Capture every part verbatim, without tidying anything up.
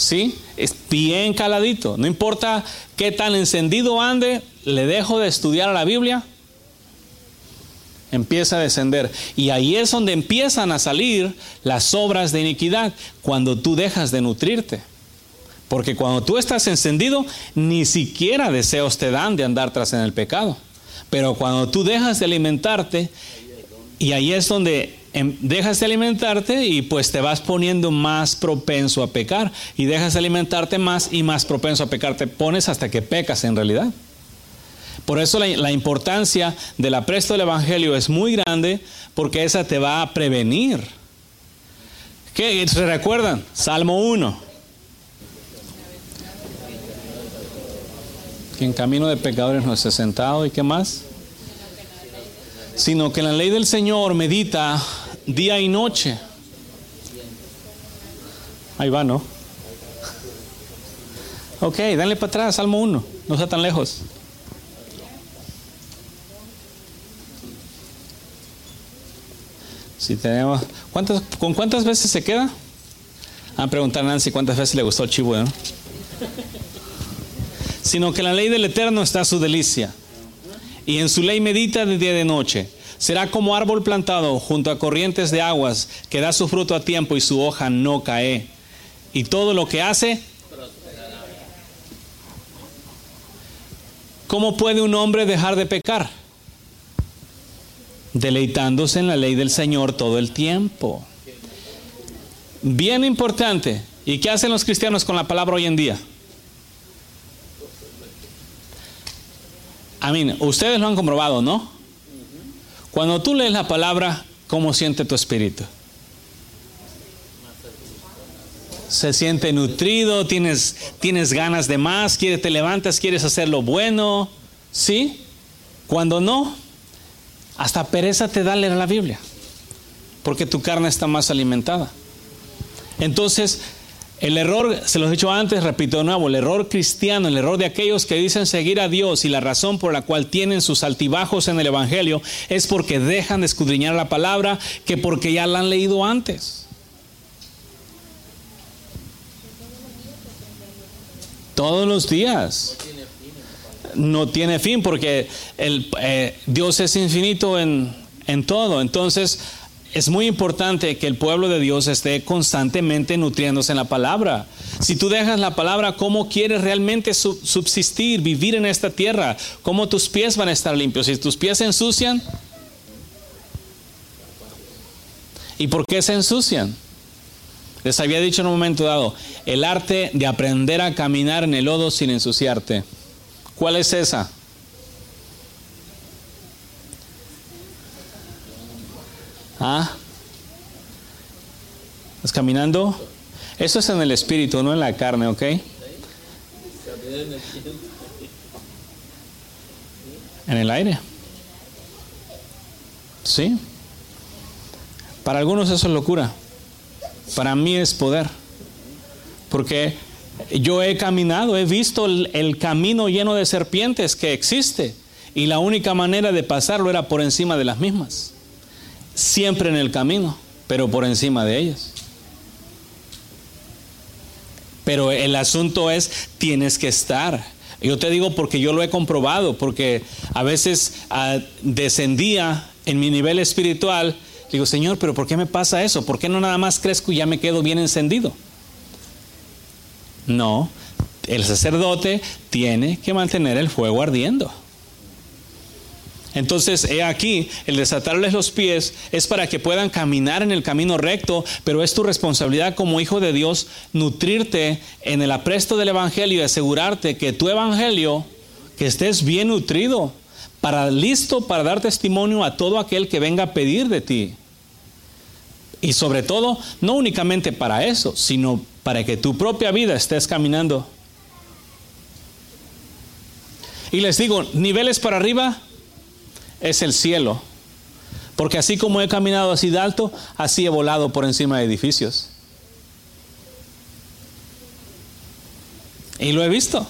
¿sí? Es bien caladito. No importa qué tan encendido ande, le dejo de estudiar a la Biblia, empieza a descender. Y ahí es donde empiezan a salir las obras de iniquidad, cuando tú dejas de nutrirte. Porque cuando tú estás encendido, ni siquiera deseos te dan de andar tras en el pecado. Pero cuando tú dejas de alimentarte, y ahí es donde dejas de alimentarte y pues te vas poniendo más propenso a pecar. Y dejas de alimentarte más y más propenso a pecar. Te pones hasta que pecas en realidad. Por eso la, la importancia del apresto del Evangelio es muy grande, porque esa te va a prevenir. ¿Qué? ¿Se recuerdan? Salmo uno. Que en camino de pecadores no esté sentado. ¿Y qué más? Sino que en la ley del Señor medita día y noche. Ahí va, ¿no? Ok, dale para atrás, Salmo uno. No está tan lejos. Si tenemos, ¿cuántas, ¿con cuántas veces se queda? Ah, preguntar a Nancy cuántas veces le gustó el chivo, ¿no? Sino que en la ley del Eterno está su delicia, y en su ley medita de día y de noche. Será como árbol plantado junto a corrientes de aguas, que da su fruto a tiempo y su hoja no cae. Y todo lo que hace, ¿cómo puede un hombre dejar de pecar? Deleitándose en la ley del Señor todo el tiempo. Bien importante. ¿Y qué hacen los cristianos con la palabra hoy en día? I mean, ustedes lo han comprobado, ¿no? Cuando tú lees la palabra, ¿cómo siente tu espíritu? Se siente nutrido, tienes, tienes ganas de más, quieres, te levantas, quieres hacer lo bueno, ¿sí? Cuando no, hasta pereza te da leer la Biblia, porque tu carne está más alimentada. Entonces, el error, se los he dicho antes, repito de nuevo, el error cristiano, el error de aquellos que dicen seguir a Dios, y la razón por la cual tienen sus altibajos en el Evangelio, es porque dejan de escudriñar la palabra, que porque ya la han leído antes. Todos los días. No tiene fin, porque el, eh, Dios es infinito en, en todo. Entonces es muy importante que el pueblo de Dios esté constantemente nutriéndose en la palabra. Si tú dejas la palabra, ¿cómo quieres realmente subsistir, vivir en esta tierra? ¿Cómo tus pies van a estar limpios? Si tus pies se ensucian, ¿y por qué se ensucian? Les había dicho en un momento dado, el arte de aprender a caminar en el lodo sin ensuciarte. ¿Cuál es esa? ¿Ah? ¿Estás caminando? Eso es en el espíritu, no en la carne, ¿ok? En el aire. ¿Sí? Para algunos eso es locura. Para mí es poder. Porque yo he caminado, he visto el, el camino lleno de serpientes que existe. Y la única manera de pasarlo era por encima de las mismas. Siempre en el camino, pero por encima de ellas. Pero el asunto es, tienes que estar. Yo te digo porque yo lo he comprobado, porque a veces uh, descendía en mi nivel espiritual. Digo, Señor, pero ¿por qué me pasa eso? ¿Por qué no nada más crezco y ya me quedo bien encendido? No, el sacerdote tiene que mantener el fuego ardiendo. Entonces, he aquí, el desatarles los pies es para que puedan caminar en el camino recto, pero es tu responsabilidad como hijo de Dios nutrirte en el apresto del Evangelio y asegurarte que tu Evangelio, que estés bien nutrido, para listo para dar testimonio a todo aquel que venga a pedir de ti. Y sobre todo, no únicamente para eso, sino para que tu propia vida estés caminando. Y les digo, niveles para arriba es el cielo. Porque así como he caminado así de alto, así he volado por encima de edificios. Y lo he visto.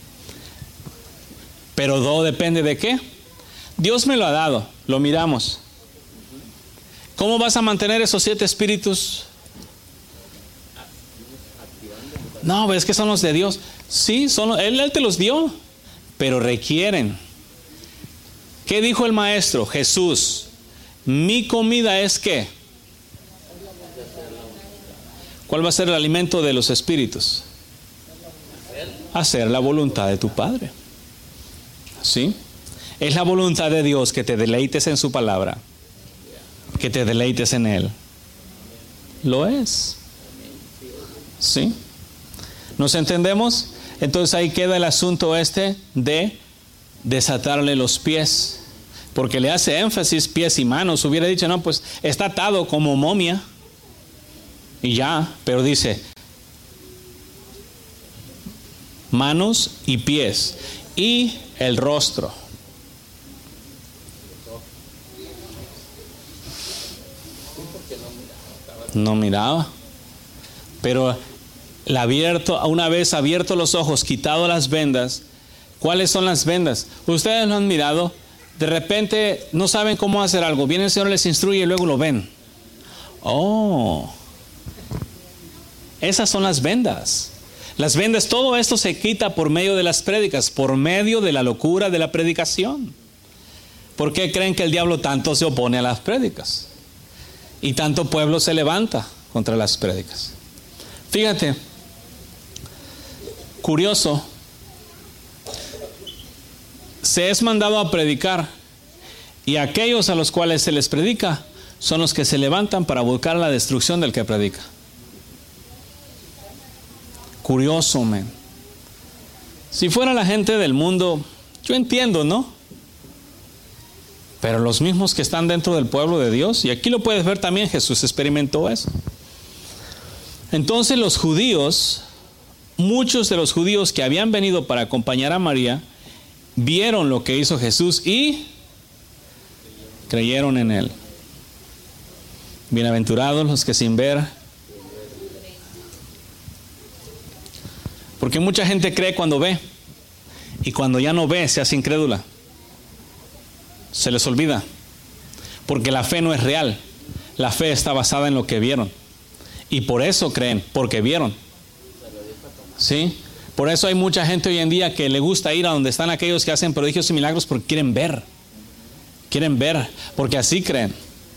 Pero todo depende de qué. Dios me lo ha dado, lo miramos. ¿Cómo vas a mantener esos siete espíritus? No, es que son los de Dios. Sí, son, él, él te los dio, pero requieren. ¿Qué dijo el maestro? Jesús, mi comida es ¿qué? ¿Cuál va a ser el alimento de los espíritus? Hacer la voluntad de tu Padre. ¿Sí? Es la voluntad de Dios que te deleites en su palabra, que te deleites en Él. Lo es. ¿Sí? ¿Nos entendemos? Entonces ahí queda el asunto este de desatarle los pies, porque le hace énfasis pies y manos. Hubiera dicho, no, pues está atado como momia y ya, pero dice manos y pies y el rostro. No miraba, pero la abierto, una vez abierto los ojos, quitado las vendas. ¿Cuáles son las vendas? Ustedes lo han mirado, de repente no saben cómo hacer algo, viene el Señor, les instruye y luego lo ven. Oh, esas son las vendas. Las vendas, todo esto se quita por medio de las prédicas, por medio de la locura de la predicación. ¿Por qué creen que el diablo tanto se opone a las prédicas? Y tanto pueblo se levanta contra las prédicas. Fíjate, curioso, se es mandado a predicar y aquellos a los cuales se les predica son los que se levantan para buscar la destrucción del que predica. Curioso, man. Si fuera la gente del mundo, yo entiendo, ¿no? Pero los mismos que están dentro del pueblo de Dios, y aquí lo puedes ver también, Jesús experimentó eso. Entonces los judíos, muchos de los judíos que habían venido para acompañar a María, vieron lo que hizo Jesús y creyeron en Él. Bienaventurados los que sin ver. Porque mucha gente cree cuando ve, y cuando ya no ve se hace incrédula. Se les olvida, porque la fe no es real. La fe está basada en lo que vieron, y por eso creen, porque vieron. ¿Sí? Por eso hay mucha gente hoy en día que le gusta ir a donde están aquellos que hacen prodigios y milagros, porque quieren ver. Quieren ver, porque así creen.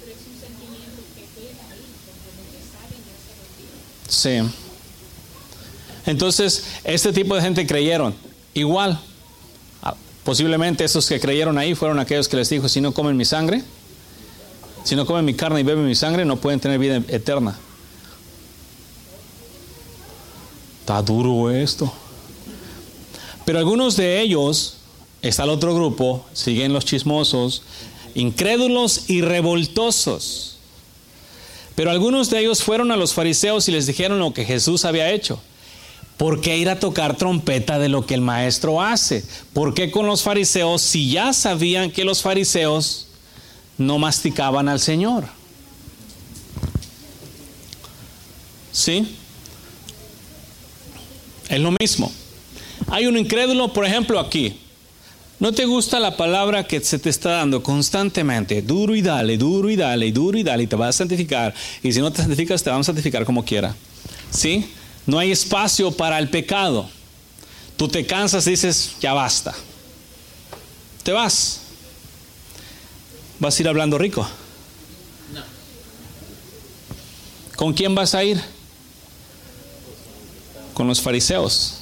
Sí. Entonces, este tipo de gente creyeron. Igual, posiblemente esos que creyeron ahí fueron aquellos que les dijo, si no comen mi sangre, si no comen mi carne y beben mi sangre, no pueden tener vida eterna. Está duro esto. Pero algunos de ellos, está el otro grupo, siguen los chismosos, incrédulos y revoltosos. Pero algunos de ellos fueron a los fariseos y les dijeron lo que Jesús había hecho. ¿Por qué ir a tocar trompeta de lo que el maestro hace? ¿Por qué con los fariseos si ya sabían que los fariseos no masticaban al Señor? ¿Sí? Es lo mismo. Hay un incrédulo, por ejemplo, aquí. ¿No te gusta la palabra que se te está dando constantemente? Duro y dale, duro y dale, duro y dale, y te vas a santificar. Y si no te santificas, te vamos a santificar como quiera. ¿Sí? No hay espacio para el pecado. Tú te cansas y dices, ya basta. Te vas. ¿Vas a ir hablando rico? No. ¿Con quién vas a ir? Con los fariseos.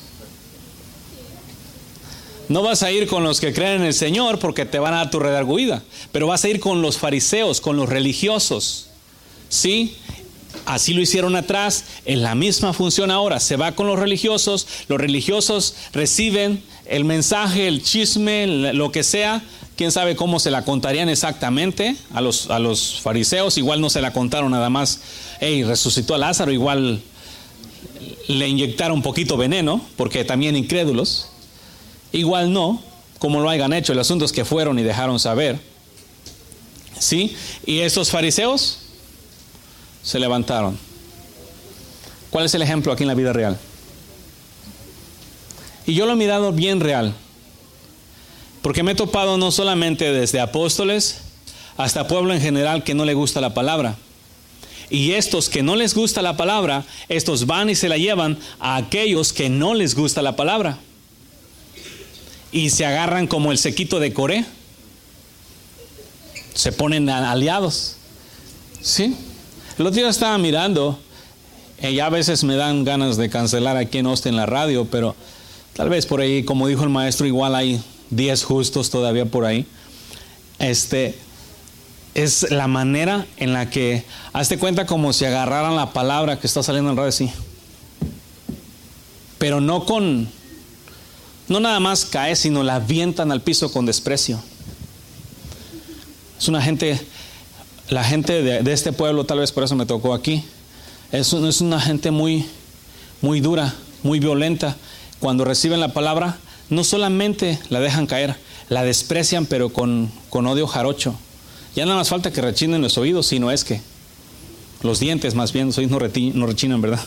No vas a ir con los que creen en el Señor porque te van a dar tu redarguida, pero vas a ir con los fariseos, con los religiosos. ¿Sí? Así lo hicieron atrás, en la misma función ahora. Se va con los religiosos, los religiosos reciben el mensaje, el chisme, lo que sea. Quién sabe cómo se la contarían exactamente a los, a los fariseos. Igual no se la contaron nada más, hey, resucitó a Lázaro. Igual le inyectaron un poquito veneno, porque también incrédulos. Igual no, como lo hayan hecho. El asunto es que fueron y dejaron saber. ¿Sí? Y esos fariseos se levantaron. ¿Cuál es el ejemplo aquí en la vida real? Y yo lo he mirado bien real, porque me he topado no solamente desde apóstoles hasta pueblo en general que no le gusta la palabra. Y estos que no les gusta la palabra, estos van y se la llevan a aquellos que no les gusta la palabra. Y se agarran como el sequito de Coré. Se ponen aliados. ¿Sí? El otro día estaba mirando, y ya a veces me dan ganas de cancelar aquí en Austin la radio, pero tal vez por ahí, como dijo el maestro, igual hay diez justos todavía por ahí. Este... Es la manera en la que, hazte cuenta como si agarraran la palabra que está saliendo en radio así. Pero no con, no nada más cae, sino la avientan al piso con desprecio. Es una gente, la gente de, de este pueblo, tal vez por eso me tocó aquí. Es, es una gente muy, muy dura, muy violenta. Cuando reciben la palabra, no solamente la dejan caer, la desprecian, pero con, con odio jarocho. Ya nada más falta que rechinen los oídos, si no es que los dientes, más bien, los oídos no, reti, no rechinan, ¿verdad?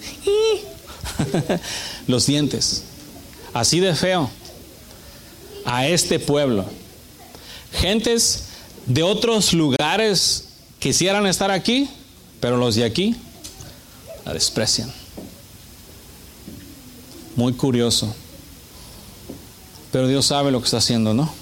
Los dientes. Así de feo a este pueblo. Gentes de otros lugares quisieran estar aquí, pero los de aquí la desprecian. Muy curioso. Pero Dios sabe lo que está haciendo, ¿no?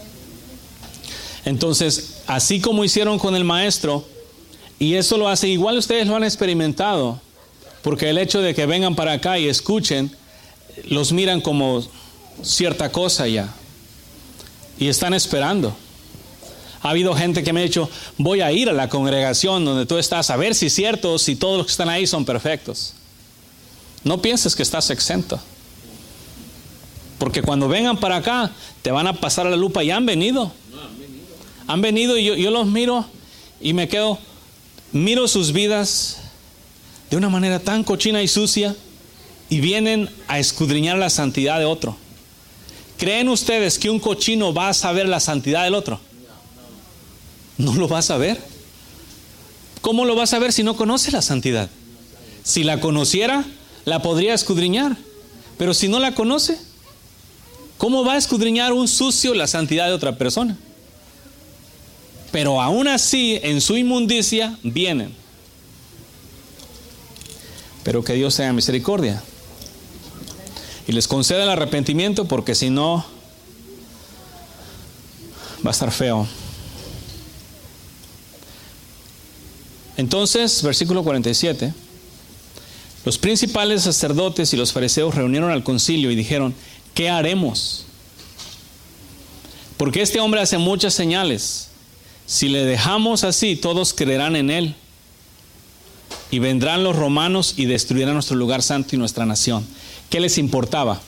Entonces, así como hicieron con el maestro, y eso lo hace, igual ustedes lo han experimentado, porque el hecho de que vengan para acá y escuchen, los miran como cierta cosa ya, y están esperando. Ha habido gente que me ha dicho, voy a ir a la congregación donde tú estás, a ver si es cierto, si todos los que están ahí son perfectos. No pienses que estás exento, porque cuando vengan para acá, te van a pasar a la lupa, y han venido. Han venido y yo, yo los miro y me quedo, miro sus vidas de una manera tan cochina y sucia, y vienen a escudriñar la santidad de otro. ¿Creen ustedes que un cochino va a saber la santidad del otro? No lo va a saber. ¿Cómo lo va a saber si no conoce la santidad? Si la conociera, la podría escudriñar. Pero si no la conoce, ¿cómo va a escudriñar un sucio la santidad de otra persona? Pero aún así, en su inmundicia, vienen. Pero que Dios tenga misericordia y les conceda el arrepentimiento, porque si no, va a estar feo. Entonces, versículo cuarenta y siete. Los principales sacerdotes y los fariseos reunieron al concilio y dijeron, ¿qué haremos? Porque este hombre hace muchas señales. Si le dejamos así, todos creerán en él. Y vendrán los romanos y destruirán nuestro lugar santo y nuestra nación. ¿Qué les importaba?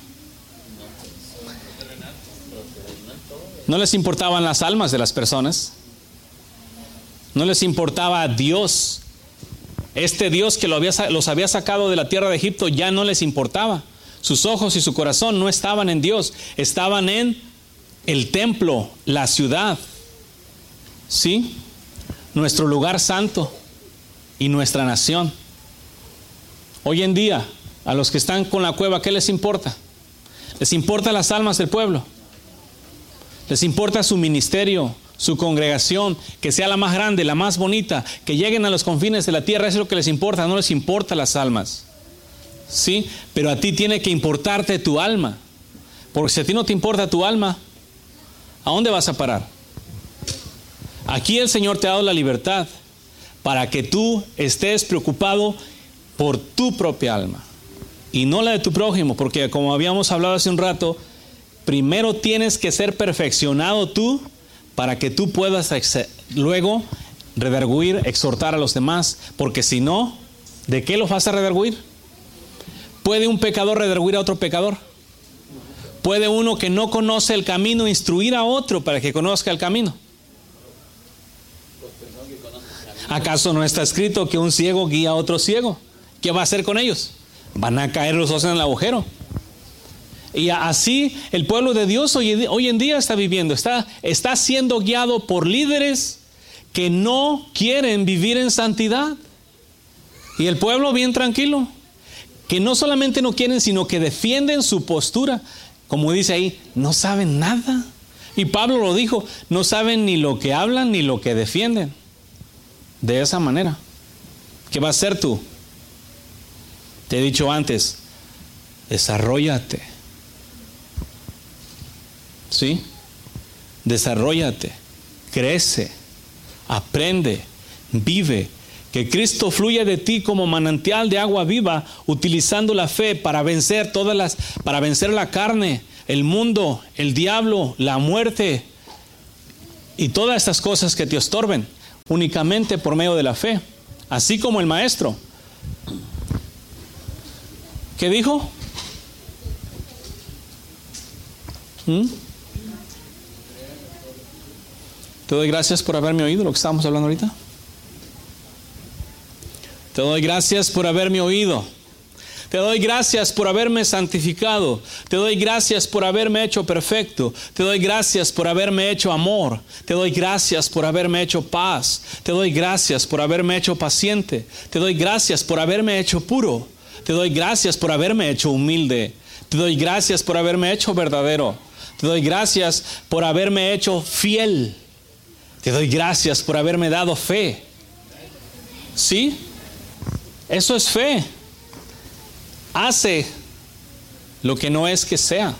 No les importaban las almas de las personas. No les importaba a Dios. Este Dios que lo había, los había sacado de la tierra de Egipto ya no les importaba. Sus ojos y su corazón no estaban en Dios. Estaban en el templo, la ciudad. ¿Sí? Nuestro lugar santo y nuestra nación. Hoy en día, a los que están con la cueva, ¿qué les importa? ¿Les importa las almas del pueblo? ¿Les importa su ministerio, su congregación, que sea la más grande, la más bonita, que lleguen a los confines de la tierra? Eso es lo que les importa, no les importa las almas. ¿Sí? Pero a ti tiene que importarte tu alma. Porque si a ti no te importa tu alma, ¿a dónde vas a parar? Aquí el Señor te ha dado la libertad para que tú estés preocupado por tu propia alma y no la de tu prójimo, porque como habíamos hablado hace un rato, primero tienes que ser perfeccionado tú para que tú puedas luego redarguir, exhortar a los demás, porque si no, ¿de qué los vas a redarguir? ¿Puede un pecador redarguir a otro pecador? ¿Puede uno que no conoce el camino instruir a otro para que conozca el camino? ¿Acaso no está escrito que un ciego guía a otro ciego? ¿Qué va a hacer con ellos? Van a caer los dos en el agujero. Y así el pueblo de Dios hoy, hoy en día está viviendo, está, está siendo guiado por líderes que no quieren vivir en santidad. Y el pueblo bien tranquilo, que no solamente no quieren, sino que defienden su postura. Como dice ahí, no saben nada. Y Pablo lo dijo, no saben ni lo que hablan ni lo que defienden. De esa manera. ¿Qué vas a hacer tú? Te he dicho antes, desarróllate. ¿Sí? Desarróllate, crece, aprende, vive. Que Cristo fluya de ti como manantial de agua viva, utilizando la fe para vencer todas las, para vencer la carne, el mundo, el diablo, la muerte y todas estas cosas que te estorben, únicamente por medio de la fe, así como el maestro. ¿Qué dijo? ¿Mm? Te doy gracias por haberme oído lo que estábamos hablando ahorita. Te doy gracias por haberme oído. Te doy gracias por haberme santificado. Te doy gracias por haberme hecho perfecto. Te doy gracias por haberme hecho amor. Te doy gracias por haberme hecho paz. Te doy gracias por haberme hecho paciente. Te doy gracias por haberme hecho puro. Te doy gracias por haberme hecho humilde. Te doy gracias por haberme hecho verdadero. Te doy gracias por haberme hecho fiel. Te doy gracias por haberme dado fe. ¿Sí? Eso es fe. Hace lo que no es que sea.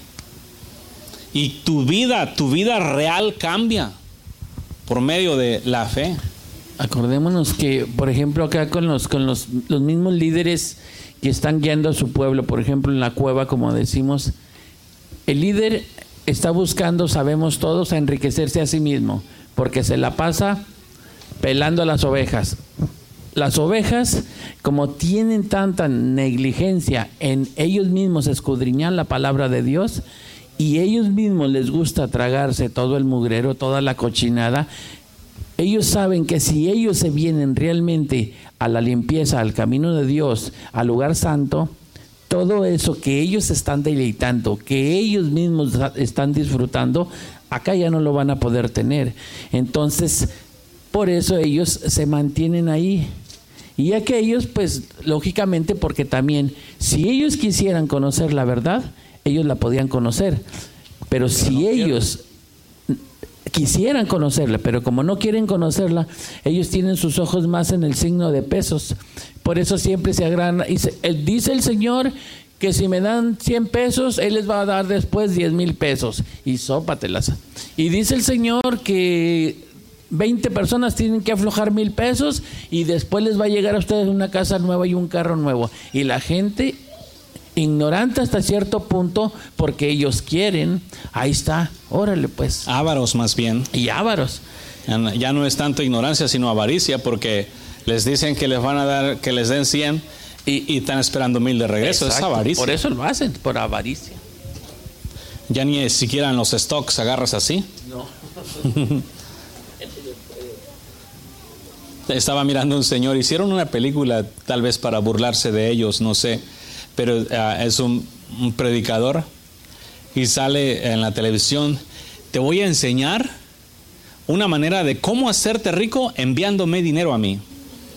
Y tu vida, tu vida real cambia por medio de la fe. Acordémonos que, por ejemplo, acá con los, con los, los mismos líderes que están guiando a su pueblo, por ejemplo, en la cueva, como decimos, el líder está buscando, sabemos todos, a enriquecerse a sí mismo, porque se la pasa pelando a las ovejas. Las ovejas, como tienen tanta negligencia en ellos mismos escudriñar la palabra de Dios, y ellos mismos les gusta tragarse todo el mugrero, toda la cochinada, ellos saben que si ellos se vienen realmente a la limpieza, al camino de Dios, al lugar santo, todo eso que ellos están deleitando, que ellos mismos están disfrutando, acá ya no lo van a poder tener. Entonces, por eso ellos se mantienen ahí. Y aquellos, pues, lógicamente, porque también, si ellos quisieran conocer la verdad, ellos la podían conocer. Pero, pero si no ellos quisieran conocerla, pero como no quieren conocerla, ellos tienen sus ojos más en el signo de pesos. Por eso siempre se agrana. Y se, él, dice el Señor que si me dan cien pesos, Él les va a dar después diez mil pesos. Y sópatelas. Y dice el Señor que veinte personas tienen que aflojar mil pesos y después les va a llegar a ustedes una casa nueva y un carro nuevo. Y la gente, ignorante hasta cierto punto, porque ellos quieren, ahí está, órale pues. Ávaros más bien. Y ávaros. Ya no es tanto ignorancia, sino avaricia, porque les dicen que les van a dar, que les den cien y, y están esperando mil de regreso. Exacto. Es avaricia. Por eso lo hacen, por avaricia. Ya ni siquiera en los stocks agarras así. No. Estaba mirando un señor, hicieron una película tal vez para burlarse de ellos, no sé, pero uh, es un, un predicador y sale en la televisión: te voy a enseñar una manera de cómo hacerte rico enviándome dinero a mí.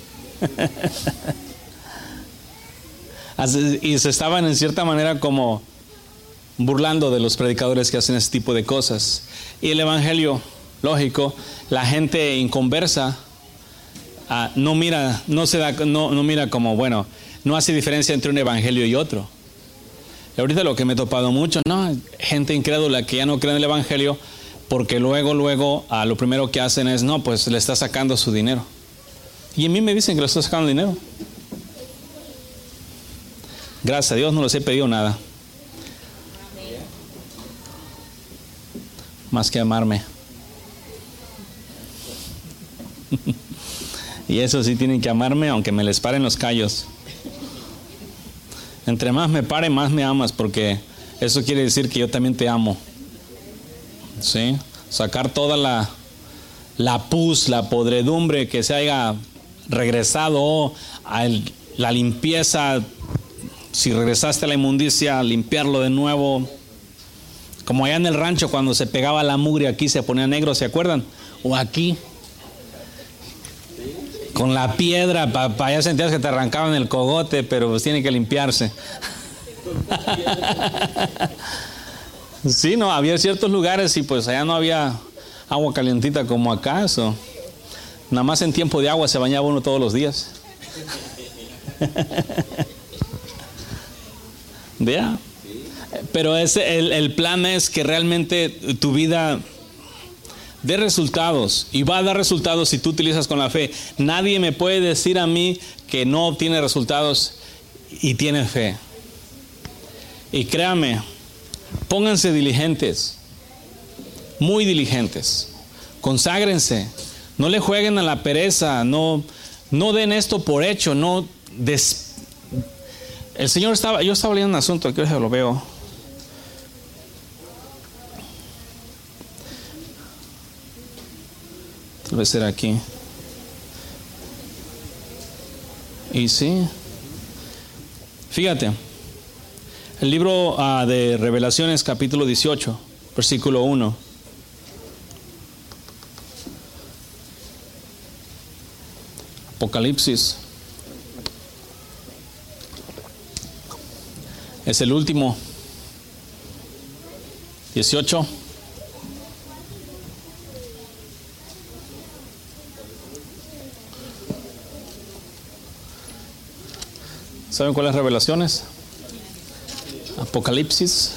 Y se estaban en cierta manera como burlando de los predicadores que hacen ese tipo de cosas. Y el evangelio, lógico, la gente inconversa Uh, no mira, no se da, no, no mira como, bueno, no hace diferencia entre un evangelio y otro. Y ahorita lo que me he topado mucho, no, gente incrédula que ya no cree en el evangelio, porque luego, luego, uh, lo primero que hacen es, no, pues le está sacando su dinero. Y a mí me dicen que le está sacando dinero. Gracias a Dios no les he pedido nada. Más que amarme. Y eso sí, tienen que amarme aunque me les paren los callos. Entre más me pare, más me amas, porque eso quiere decir que yo también te amo. ¿Sí? Sacar toda la, la pus, la podredumbre que se haya regresado a la limpieza. Si regresaste a la inmundicia, limpiarlo de nuevo. Como allá en el rancho cuando se pegaba la mugre aquí se ponía negro, ¿se acuerdan? O aquí. Con la piedra, para pa allá sentías que te arrancaban el cogote, pero pues tiene que limpiarse. Sí, no, había ciertos lugares y pues allá no había agua calientita como acá. So. Nada más en tiempo de agua se bañaba uno todos los días. ¿Vea? Pero ese, el, el plan es que realmente tu vida dé resultados, y va a dar resultados si tú utilizas con la fe. Nadie me puede decir a mí que no obtiene resultados y tiene fe. Y créame, pónganse diligentes, muy diligentes, conságrense, no le jueguen a la pereza, no, no den esto por hecho, no des... El Señor estaba, yo estaba leyendo un asunto, aquí lo veo. Tal vez será aquí. Y sí, fíjate, el libro uh, de Revelaciones, capítulo dieciocho, versículo uno. Apocalipsis. Es el último. dieciocho. ¿Saben cuáles revelaciones? Apocalipsis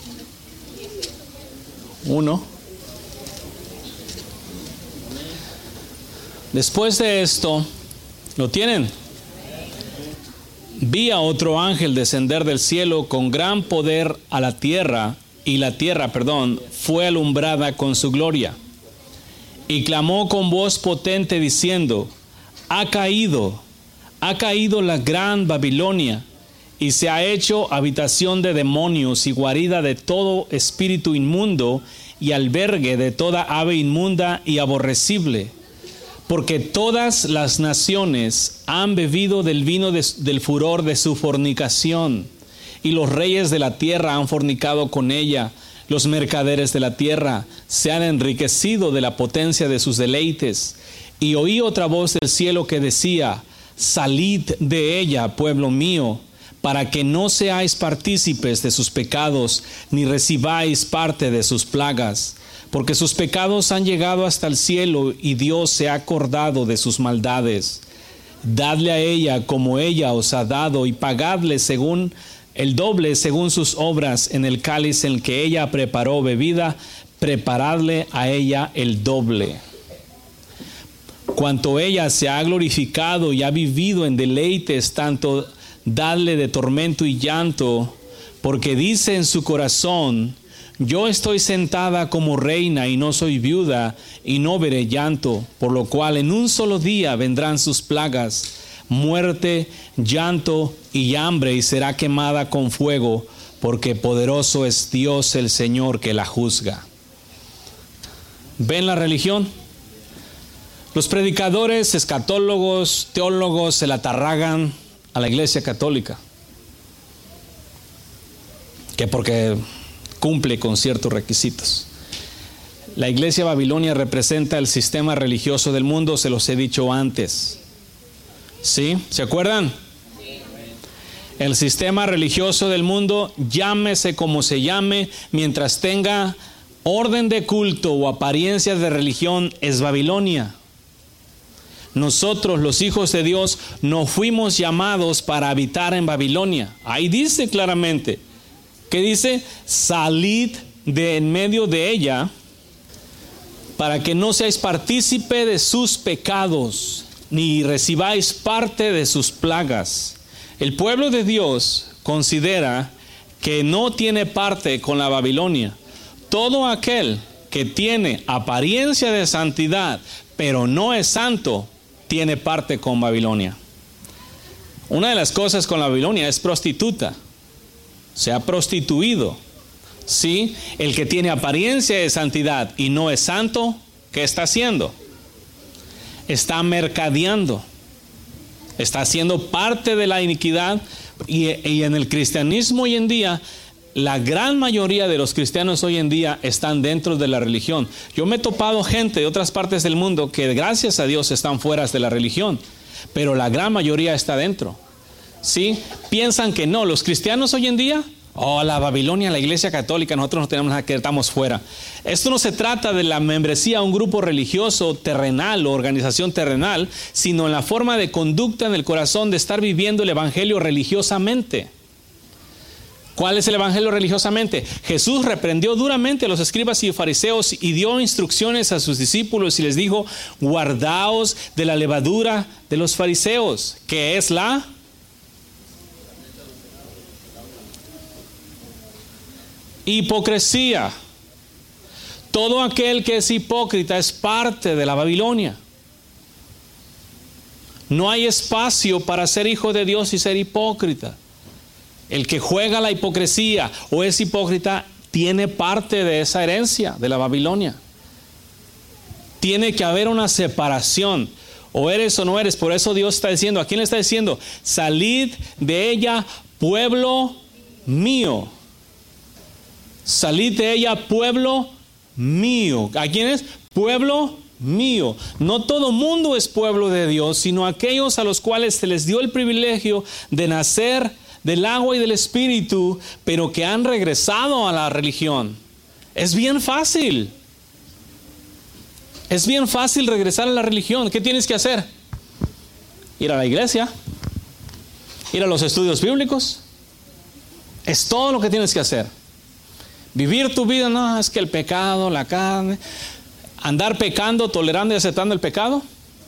uno. Después de esto, ¿lo tienen? Vi a otro ángel descender del cielo con gran poder a la tierra, y la tierra, perdón, fue alumbrada con su gloria. Y clamó con voz potente diciendo: ha caído, ha caído la gran Babilonia, y se ha hecho habitación de demonios y guarida de todo espíritu inmundo y albergue de toda ave inmunda y aborrecible. Porque todas las naciones han bebido del vino de, del furor de su fornicación, y los reyes de la tierra han fornicado con ella. Los mercaderes de la tierra se han enriquecido de la potencia de sus deleites. Y oí otra voz del cielo que decía: salid de ella, pueblo mío, para que no seáis partícipes de sus pecados, ni recibáis parte de sus plagas. Porque sus pecados han llegado hasta el cielo, y Dios se ha acordado de sus maldades. Dadle a ella como ella os ha dado, y pagadle según el doble según sus obras. En el cáliz en que ella preparó bebida, preparadle a ella el doble. Cuanto ella se ha glorificado y ha vivido en deleites, tanto dadle de tormento y llanto, porque dice en su corazón: yo estoy sentada como reina y no soy viuda, y no veré llanto, por lo cual en un solo día vendrán sus plagas, muerte, llanto y hambre, y será quemada con fuego, porque poderoso es Dios el Señor que la juzga. ¿Ven la religión? Los predicadores, escatólogos, teólogos se la atarragan a la Iglesia Católica, que porque cumple con ciertos requisitos. La iglesia Babilonia representa el sistema religioso del mundo, se los he dicho antes. ¿Sí? ¿Se acuerdan? El sistema religioso del mundo, llámese como se llame, mientras tenga orden de culto o apariencias de religión, es Babilonia. Nosotros, los hijos de Dios, no fuimos llamados para habitar en Babilonia. Ahí dice claramente, ¿qué dice? Salid de en medio de ella, para que no seáis partícipe de sus pecados, ni recibáis parte de sus plagas. El pueblo de Dios considera que no tiene parte con la Babilonia. Todo aquel que tiene apariencia de santidad, pero no es santo, tiene parte con Babilonia. Una de las cosas con la Babilonia es prostituta. Se ha prostituido. ¿Sí? El que tiene apariencia de santidad y no es santo, ¿qué está haciendo? Está mercadeando. Está haciendo parte de la iniquidad. Y, y en el cristianismo hoy en día, la gran mayoría de los cristianos hoy en día están dentro de la religión. Yo me he topado gente de otras partes del mundo que gracias a Dios están fuera de la religión, pero la gran mayoría está dentro. ¿Sí? Piensan que no, los cristianos hoy en día, Oh, la Babilonia, la iglesia católica, nosotros no tenemos nada que ver, estamos fuera. Esto no se trata de la membresía a un grupo religioso terrenal o organización terrenal, sino en la forma de conducta en el corazón de estar viviendo el evangelio religiosamente. ¿Cuál es el evangelio religiosamente? Jesús reprendió duramente a los escribas y fariseos y dio instrucciones a sus discípulos y les dijo: guardaos de la levadura de los fariseos, que es la hipocresía. Todo aquel que es hipócrita es parte de la Babilonia. No hay espacio para ser hijo de Dios y ser hipócrita. El que juega la hipocresía o es hipócrita tiene parte de esa herencia de la Babilonia. Tiene que haber una separación. O eres o no eres. Por eso Dios está diciendo, ¿a quién le está diciendo? Salid de ella, pueblo mío. Salid de ella, pueblo mío. ¿A quién es? Pueblo mío. No todo mundo es pueblo de Dios, sino aquellos a los cuales se les dio el privilegio de nacer del agua y del espíritu, pero que han regresado a la religión. Es bien fácil. Es bien fácil regresar a la religión. ¿Qué tienes que hacer? Ir a la iglesia, ir a los estudios bíblicos. Es todo lo que tienes que hacer. Vivir tu vida, no, es que el pecado, la carne, andar pecando, tolerando y aceptando el pecado,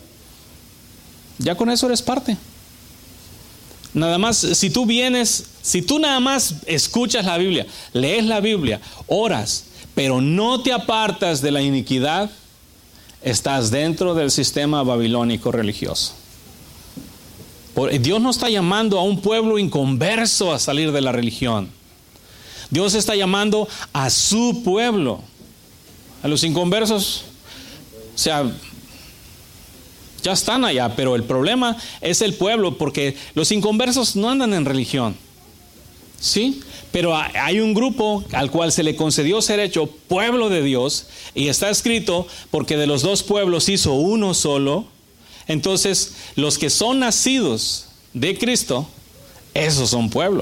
ya con eso eres parte. Nada más, si tú vienes, si tú nada más escuchas la Biblia, lees la Biblia, oras, pero no te apartas de la iniquidad, estás dentro del sistema babilónico religioso. Dios no está llamando a un pueblo inconverso a salir de la religión. Dios está llamando a su pueblo. A los inconversos, o sea, ya están allá, pero el problema es el pueblo, porque los inconversos no andan en religión, ¿sí? Pero hay un grupo al cual se le concedió ser hecho pueblo de Dios, y está escrito, porque de los dos pueblos hizo uno solo. Entonces, los que son nacidos de Cristo, esos son pueblo.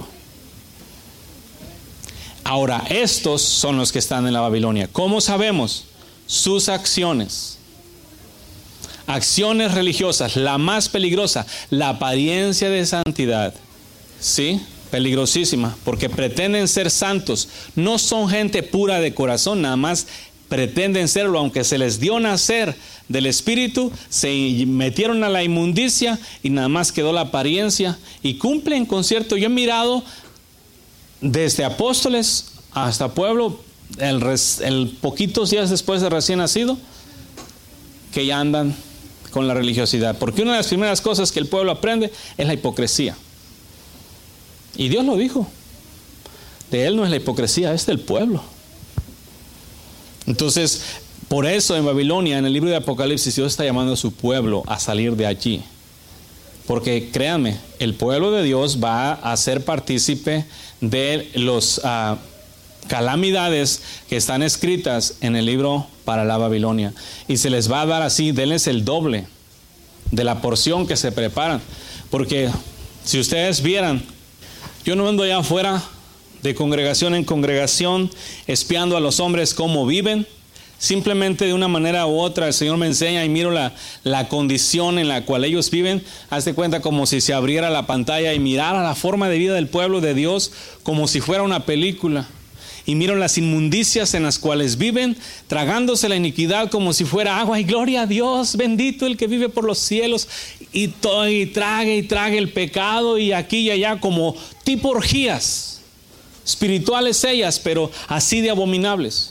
Ahora, estos son los que están en la Babilonia. ¿Cómo sabemos? Sus acciones. Acciones religiosas. La más peligrosa, la apariencia de santidad. ¿Sí? Peligrosísima, porque pretenden ser santos. No son gente pura de corazón, nada más pretenden serlo, aunque se les dio nacer del Espíritu, se metieron a la inmundicia y nada más quedó la apariencia y cumplen con cierto. Yo he mirado desde apóstoles hasta pueblo, el, res, el poquitos días después de recién nacido, que ya andan con la religiosidad. Porque una de las primeras cosas que el pueblo aprende es la hipocresía. Y Dios lo dijo. De él no es la hipocresía, es del pueblo. Entonces, por eso en Babilonia, en el libro de Apocalipsis, Dios está llamando a su pueblo a salir de allí. Porque créanme, el pueblo de Dios va a ser partícipe de las uh, calamidades que están escritas en el libro para la Babilonia. Y se les va a dar así, denles el doble de la porción que se preparan. Porque si ustedes vieran, yo no ando allá afuera de congregación en congregación espiando a los hombres cómo viven. Simplemente de una manera u otra el Señor me enseña y miro la, la condición en la cual ellos viven. Hazte cuenta como si se abriera la pantalla y mirara la forma de vida del pueblo de Dios como si fuera una película. Y miro las inmundicias en las cuales viven, tragándose la iniquidad como si fuera agua. Y gloria a Dios, bendito el que vive por los cielos. Y, todo, y trague y trague el pecado y aquí y allá como tipo orgías. Espirituales ellas, pero así de abominables.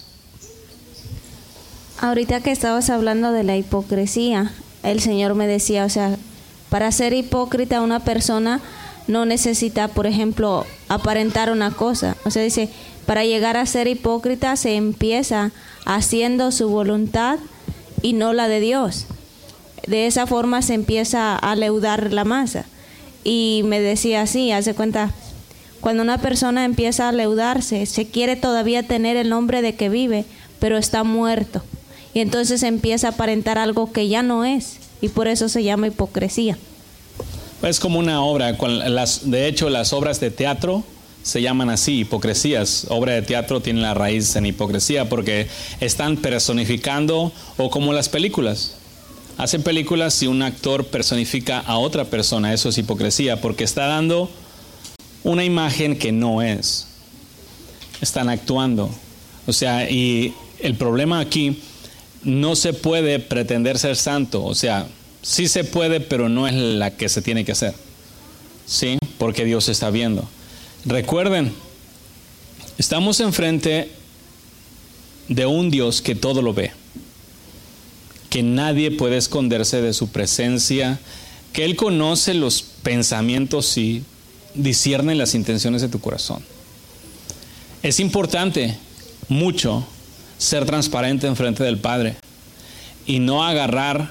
Ahorita que estabas hablando de la hipocresía, el Señor me decía, o sea, para ser hipócrita una persona no necesita, por ejemplo, aparentar una cosa. O sea, dice, para llegar a ser hipócrita se empieza haciendo su voluntad y no la de Dios. De esa forma se empieza a leudar la masa. Y me decía así, haz de cuenta, cuando una persona empieza a leudarse, se quiere todavía tener el nombre de que vive, pero está muerto. Y entonces empieza a aparentar algo que ya no es. Y por eso se llama hipocresía. Es como una obra. Con las, de hecho, las obras de teatro se llaman así, hipocresías. Obra de teatro tiene la raíz en hipocresía porque están personificando, o como las películas. Hacen películas y un actor personifica a otra persona, eso es hipocresía, porque está dando una imagen que no es. Están actuando. O sea, y el problema aquí, no se puede pretender ser santo. O sea, sí se puede, pero no es la que se tiene que hacer. ¿Sí? Porque Dios está viendo. Recuerden, estamos enfrente de un Dios que todo lo ve, que nadie puede esconderse de su presencia, que Él conoce los pensamientos y discierne las intenciones de tu corazón. Es importante mucho ser transparente enfrente del Padre y no agarrar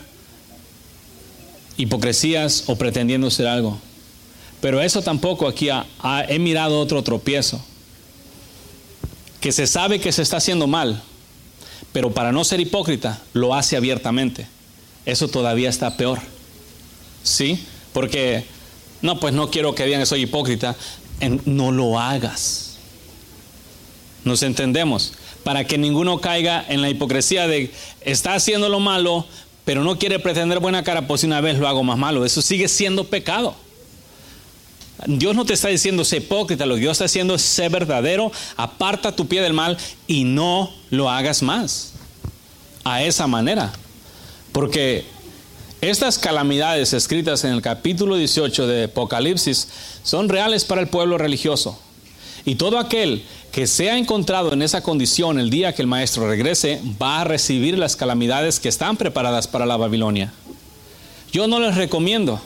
hipocresías o pretendiendo ser algo. Pero eso tampoco aquí ha, ha, he mirado otro tropiezo, que se sabe que se está haciendo mal, pero para no ser hipócrita lo hace abiertamente. Eso todavía está peor. ¿Sí? Porque no, pues no quiero que digan que soy hipócrita. En, no lo hagas. Nos entendemos. Para que ninguno caiga en la hipocresía de está haciendo lo malo, pero no quiere pretender buena cara, pues una vez lo hago más malo. Eso sigue siendo pecado. Dios no te está diciendo sé hipócrita, lo que Dios está diciendo es sé verdadero, aparta tu pie del mal y no lo hagas más a esa manera. Porque estas calamidades escritas en el capítulo dieciocho de Apocalipsis son reales para el pueblo religioso. Y todo aquel que sea encontrado en esa condición el día que el Maestro regrese va a recibir las calamidades que están preparadas para la Babilonia. Yo no les recomiendo.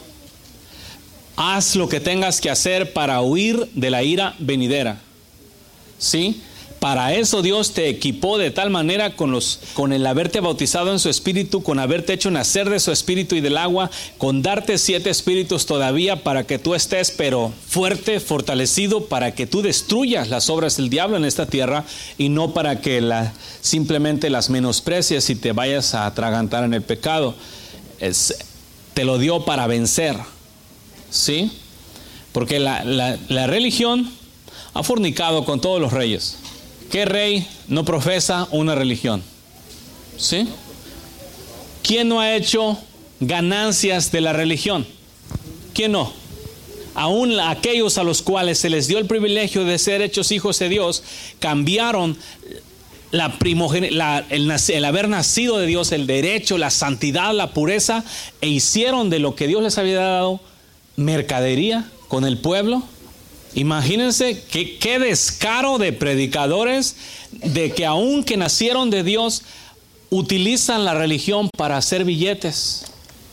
Haz lo que tengas que hacer para huir de la ira venidera. ¿Sí? Para eso Dios te equipó de tal manera con, los, con el haberte bautizado en su espíritu, con haberte hecho nacer de su espíritu y del agua, con darte siete espíritus todavía para que tú estés pero fuerte, fortalecido, para que tú destruyas las obras del diablo en esta tierra y no para que la, simplemente las menosprecies y te vayas a atragantar en el pecado. Es, te lo dio para vencer. ¿Sí? Porque la, la, la religión ha fornicado con todos los reyes. ¿Qué rey no profesa una religión? ¿Sí? ¿Quién no ha hecho ganancias de la religión? ¿Quién no? Aún aquellos a los cuales se les dio el privilegio de ser hechos hijos de Dios, cambiaron la primogen- la, el, el haber nacido de Dios, el derecho, la santidad, la pureza, e hicieron de lo que Dios les había dado mercadería con el pueblo. Imagínense qué, qué descaro de predicadores, de que aunque nacieron de Dios, utilizan la religión para hacer billetes.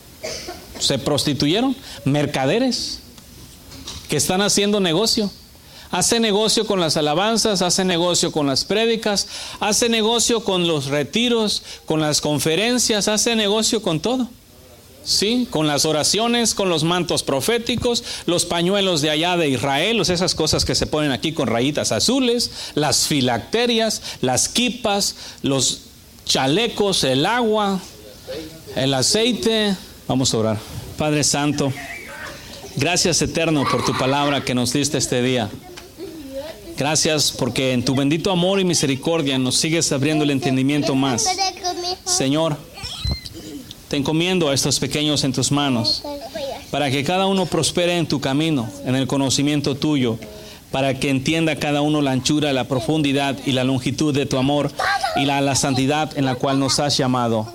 Se prostituyeron, mercaderes que están haciendo negocio. Hace negocio con las alabanzas, hace negocio con las prédicas, hace negocio con los retiros, con las conferencias, hace negocio con todo. Sí, con las oraciones, con los mantos proféticos, los pañuelos de allá de Israel, esas cosas que se ponen aquí con rayitas azules, las filacterias, las quipas, los chalecos, el agua, el aceite. Vamos a orar. Padre Santo, gracias eterno por tu palabra que nos diste este día. Gracias porque en tu bendito amor y misericordia nos sigues abriendo el entendimiento más. Señor, te encomiendo a estos pequeños en tus manos, para que cada uno prospere en tu camino, en el conocimiento tuyo, para que entienda cada uno la anchura, la profundidad y la longitud de tu amor y la, la santidad en la cual nos has llamado.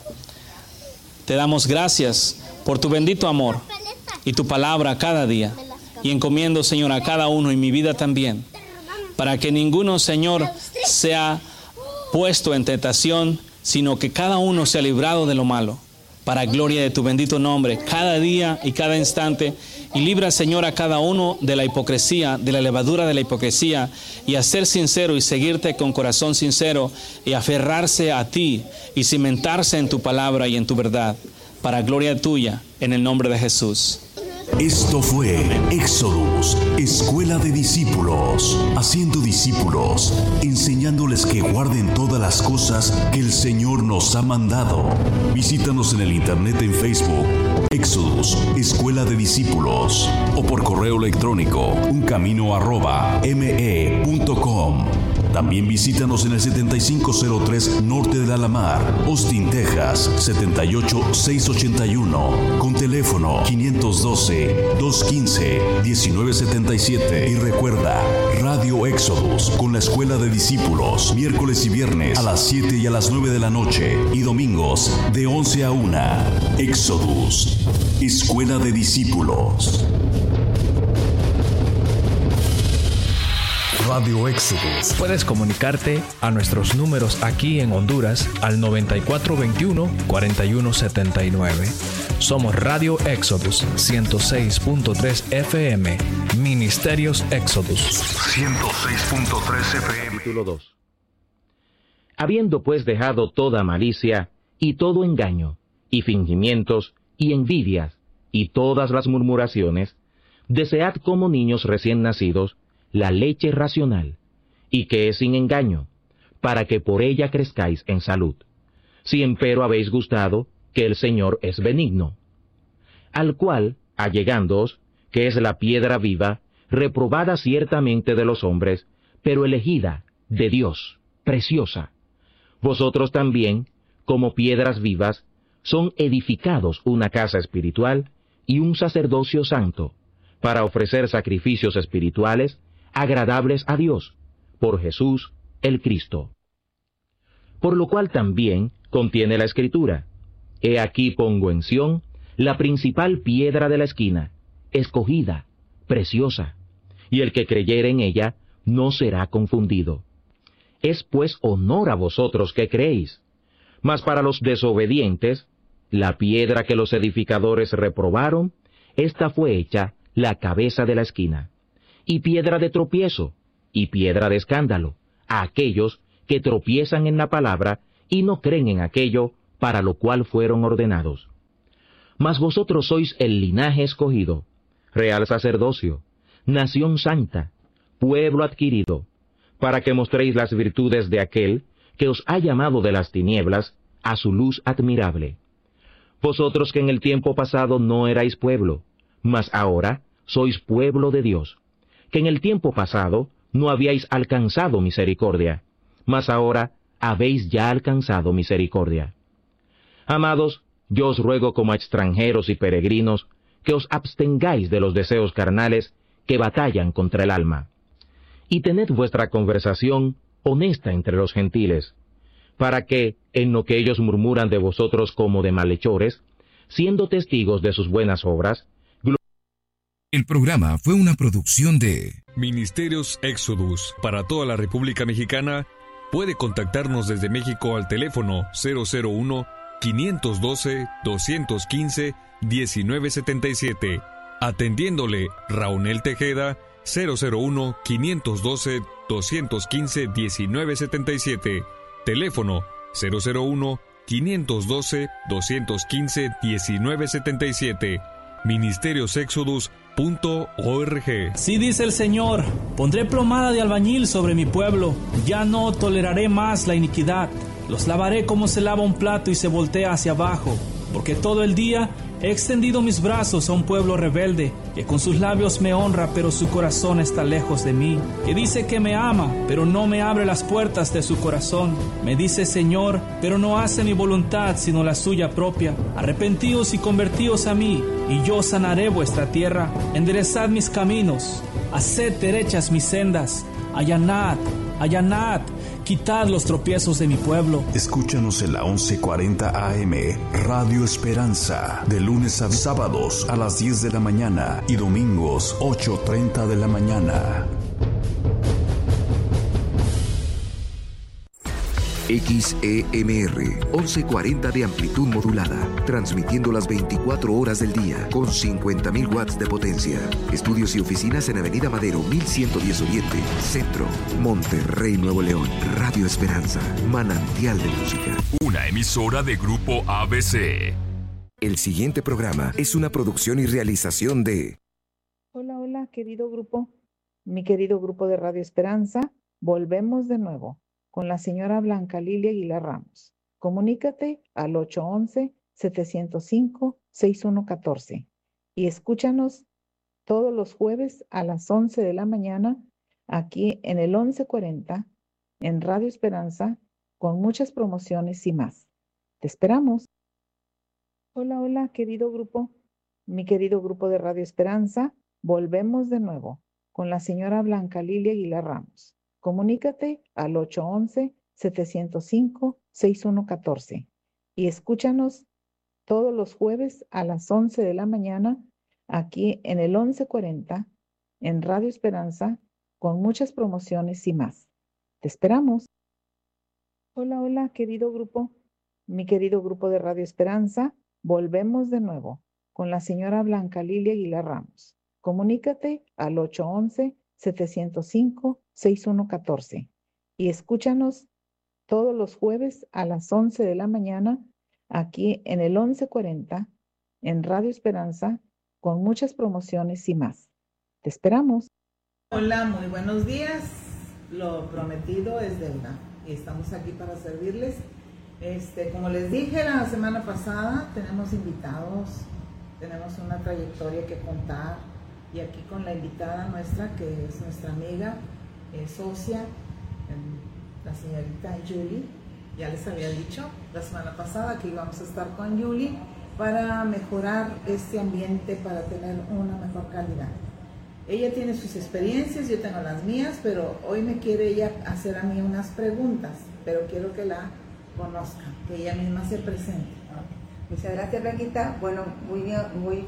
Te damos gracias por tu bendito amor y tu palabra cada día, y encomiendo, Señor, a cada uno y mi vida también, para que ninguno, Señor, sea puesto en tentación, sino que cada uno sea librado de lo malo, para gloria de tu bendito nombre, cada día y cada instante. Y libra, Señor, a cada uno de la hipocresía, de la levadura de la hipocresía, y a ser sincero y seguirte con corazón sincero, y aferrarse a ti, y cimentarse en tu palabra y en tu verdad, para gloria tuya, en el nombre de Jesús. Esto fue Éxodus, Escuela de Discípulos, haciendo discípulos, enseñándoles que guarden todas las cosas que el Señor nos ha mandado. Visítanos en el internet en Facebook, Éxodus, Escuela de Discípulos, o por correo electrónico, uncamino arroba me punto com. También visítanos en el setenta y cinco cero tres Norte de la Lamar, Austin, Texas, setenta y ocho mil seiscientos ochenta y uno, con teléfono quinientos doce, doscientos quince, diecinueve setenta y siete. Y recuerda, Radio Éxodus con la Escuela de Discípulos, miércoles y viernes a las siete y a las nueve de la noche, y domingos de once a una. Éxodus, Escuela de Discípulos. Radio Éxodus. Puedes comunicarte a nuestros números aquí en Honduras al noventa y cuatro veintiuno, cuarenta y uno setenta y nueve. Somos Radio Éxodus ciento seis punto tres F M, Ministerios Éxodus ciento seis punto tres F M. Capítulo dos. Habiendo pues dejado toda malicia y todo engaño y fingimientos y envidias y todas las murmuraciones, desead como niños recién nacidos la leche racional, y que es sin engaño, para que por ella crezcáis en salud, si empero habéis gustado que el Señor es benigno. Al cual, allegándoos, que es la piedra viva, reprobada ciertamente de los hombres, pero elegida de Dios, preciosa. Vosotros también, como piedras vivas, son edificados una casa espiritual y un sacerdocio santo, para ofrecer sacrificios espirituales agradables a Dios, por Jesús el Cristo. Por lo cual también contiene la Escritura: He aquí pongo en Sión la principal piedra de la esquina, escogida, preciosa, y el que creyere en ella no será confundido. Es pues honor a vosotros que creéis, mas para los desobedientes, la piedra que los edificadores reprobaron, esta fue hecha la cabeza de la esquina, y piedra de tropiezo, y piedra de escándalo, a aquellos que tropiezan en la palabra y no creen en aquello para lo cual fueron ordenados. Mas vosotros sois el linaje escogido, real sacerdocio, nación santa, pueblo adquirido, para que mostréis las virtudes de aquel que os ha llamado de las tinieblas a su luz admirable. Vosotros que en el tiempo pasado no erais pueblo, mas ahora sois pueblo de Dios, que en el tiempo pasado no habíais alcanzado misericordia, mas ahora habéis ya alcanzado misericordia. Amados, yo os ruego como a extranjeros y peregrinos, que os abstengáis de los deseos carnales que batallan contra el alma. Y tened vuestra conversación honesta entre los gentiles, para que, en lo que ellos murmuran de vosotros como de malhechores, siendo testigos de sus buenas obras, el programa fue una producción de Ministerios Éxodus para toda la República Mexicana. Puede contactarnos desde México al teléfono cero cero uno, quinientos doce, doscientos quince, diecinueve setenta y siete. Atendiéndole Raúl Tejeda, cero cero uno, quinientos doce, doscientos quince, diecinueve setenta y siete. Teléfono cero cero uno, quinientos doce, doscientos quince, diecinueve setenta y siete. Ministerios Éxodus punto org. Así dice el Señor: pondré plomada de albañil sobre mi pueblo, ya no toleraré más la iniquidad. Los lavaré como se lava un plato y se voltea hacia abajo, porque todo el día he extendido mis brazos a un pueblo rebelde, que con sus labios me honra, pero su corazón está lejos de mí, que dice que me ama, pero no me abre las puertas de su corazón. Me dice Señor, pero no hace mi voluntad, sino la suya propia. Arrepentíos y convertíos a mí, y yo sanaré vuestra tierra. Enderezad mis caminos, haced derechas mis sendas, allanad, allanad, quitad los tropiezos de mi pueblo. Escúchanos en la once cuarenta A M, Radio Esperanza, de lunes a sábados a las diez de la mañana y domingos ocho treinta de la mañana. X E M R, once cuarenta de amplitud modulada, transmitiendo las veinticuatro horas del día, con cincuenta mil watts de potencia. Estudios y oficinas en Avenida Madero, mil ciento diez Oriente, Centro, Monterrey, Nuevo León. Radio Esperanza, manantial de música. Una emisora de Grupo A B C. El siguiente programa es una producción y realización de... Hola, hola, querido grupo. Mi querido grupo de Radio Esperanza, volvemos de nuevo con la señora Blanca Lilia Aguilar Ramos. Comunícate al ocho once, setecientos cinco, sesenta y uno catorce y escúchanos todos los jueves a las once de la mañana aquí en el once cuarenta en Radio Esperanza con muchas promociones y más. Te esperamos. Hola, hola, querido grupo. Mi querido grupo de Radio Esperanza, volvemos de nuevo con la señora Blanca Lilia Aguilar Ramos. Comunícate al ocho once, setecientos cinco, sesenta y uno catorce y escúchanos todos los jueves a las once de la mañana aquí en el once cuarenta en Radio Esperanza con muchas promociones y más. Te esperamos. Hola, hola, querido grupo. Mi querido grupo de Radio Esperanza, volvemos de nuevo con la señora Blanca Lilia Aguilar Ramos. Comunícate al ocho once, setecientos cinco, sesenta y uno catorce y escúchanos todos los jueves a las once de la mañana aquí en el once cuarenta en Radio Esperanza con muchas promociones y más. Te esperamos. Hola, muy buenos días. Lo prometido es deuda y estamos aquí para servirles. Este, como les dije la semana pasada, tenemos invitados, tenemos una trayectoria que contar y aquí con la invitada nuestra, que es nuestra amiga, eh, socia, eh, la señorita Julie. Ya les había dicho la semana pasada que íbamos a estar con Julie para mejorar este ambiente, para tener una mejor calidad. Ella tiene sus experiencias, yo tengo las mías, pero hoy me quiere ella hacer a mí unas preguntas, pero quiero que la conozcan, que ella misma se presente. Muchas gracias, Blanquita. Bueno, muy bien, muy,